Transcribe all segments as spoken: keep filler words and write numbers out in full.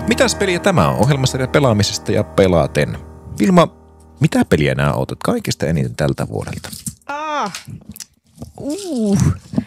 Mitäs peliä tämä on? Ohjelmasarja pelaamisesta ja pelaten. Vilma, mitä peliä nää ootat kaikista eniten tältä vuodelta? Ah. Uh.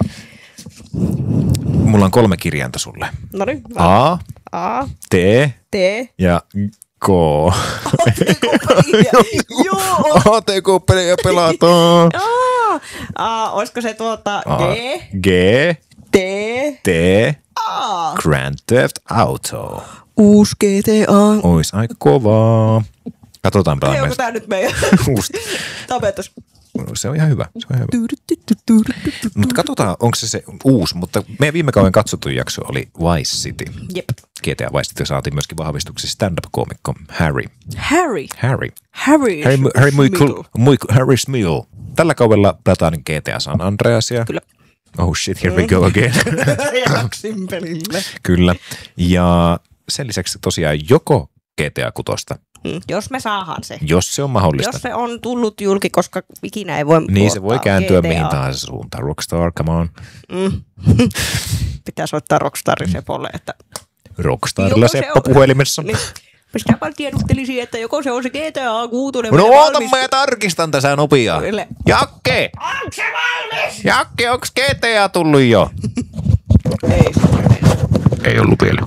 Mulla on kolme kirjainta sulle. Noniin. A, A, T T ja K. A T K-peliä. Joo. A T K-peliä pelataan. Ah. Ah, olisiko se tuota A, G, G, T, T, A. Grand Theft Auto. Uusi G T A. Ois aika kovaa. Katsotaan Ei, onko pelaamme. tää nyt meidän Uusi. tapetus? Se on ihan hyvä. Se on ihan hyvä. Mutta katsotaan, onko se se uusi. Mutta meidän viime kauden katsottu jakso oli Vice City. Jep. G T A Vice City saatiin myöskin vahvistuksi stand-up-koomikko Harry. Harry. Harry. Harry. Harry, Harry, Muikul, Smiggle. Muikul, Harry Smiggle. Tällä kaudella pelataan G T A San Andreasia. Kyllä. Oh shit, here we go again. Jaksin pelille. Kyllä. Ja sen lisäksi tosiaan joko G T A kuusi, Mm, jos me saadaan se. jos se on mahdollista. Jos se on tullut julki, koska ikinä ei voi Niin se voi tuottaa kääntyä G T A. mihin tahansa suuntaan. Rockstar, come on. Mm. Pitää soittaa Rockstarin Sepolle, että Rockstarilla joko se Seppo on- puhelimessa. Niin. Sitä vaan tiedustelisin, että joko se on se G T A kuusi. No oota, mä tarkistan tässä nopea. Kyllä. Jakke! Onko se valmis? Jakke, onks G T A tullut jo? Ei. Ei ollut vielä.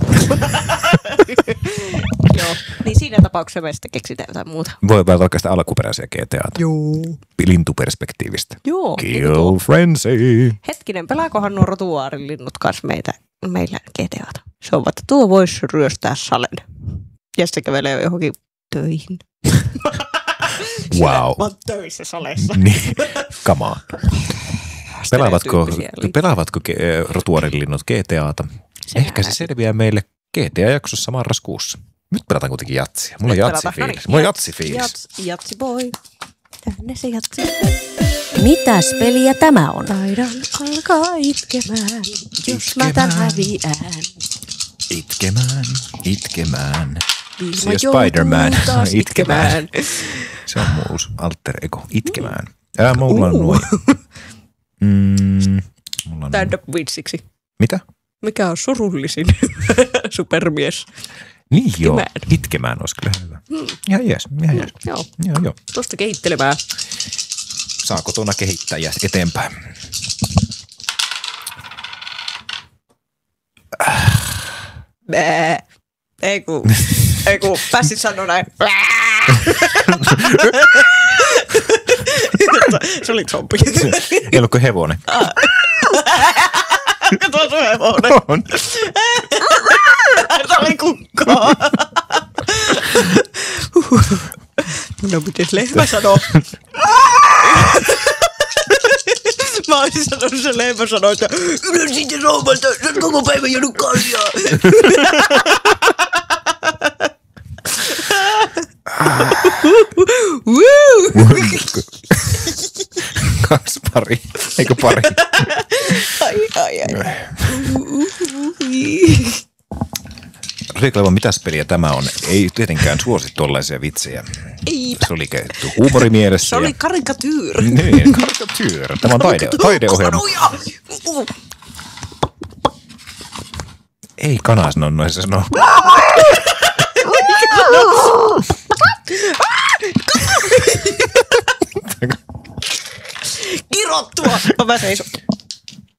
Joo. Niin siinä tapauksessa me sitten keksitään jotain muuta. Voi pelata oikeastaan alkuperäisiä G T A:ta. Joo. Lintuperspektiivistä. Joo. Kill Frenzy. Hetkinen, pelaakohan nuo rotuaarilinnut kanssa meitä, meillä G T A:ta? Se on että tuo voisi ryöstää salen. Ja sitten kävelee johonkin töihin. Wow. Mä oon töissä salessa. Niin, come on. Pelaavatko, Stereotyyppisiä pelaavatko ge- rotuaarilinnut G T A:ta? Ehkä se selviää meille G T A-jaksossa marraskuussa. Nyt pelataan kuitenkin jatsia. Mulla on Nyt jatsi pelataan. fiilis. Noniin. Mulla on jatsi fiilis. Jats, jatsi boy. Tänne se jatsi. Mitäs peliä tämä on? Taidan alkaa itkemään, jos mä tän häviän. Itkemään, itkemään. Se on joutuu Spider-Man. taas Itkemään. Se on mun uusi alter ego. Itkemään. Ää, mulla on Uh. noin. Mm, mulla on Stand up vitsiksi. Mitä? Mikä on surullisin supermies? Niin joo. Itkemään. Itkemään olisi kyllä hyvä. Ihan jees, ihan jees. Joo, Joo, joo. tosta kehittelemään. Saa kotona kehittää ja eteenpäin. Bää. Ei ku, ei ku, pääsit sanoa näin. Se oli zombi. Ei ollut kuin hevonen. Tuo sun hevonen. On. Se oli kukko. No mites lehmä sanoo? Mä olisin sanonut, se lehmä sanoo, että ylä sitten rouvalta, sä oot koko päivän jäänyt kaljaa. Kaksi pari. Eikö pari? Ai, ai, ai. Riikleva, mitäs peliä tämä on? Ei tietenkään suosi tuollaisia vitsejä. Eipä. Se oli käytetty huumorimielessä. Se oli ja... karikatyyr. Niin, karikatyyr. Tämä on taide, taideohjelma. Ei kana sano noin, se sanoo. Kirottua. Mä seison.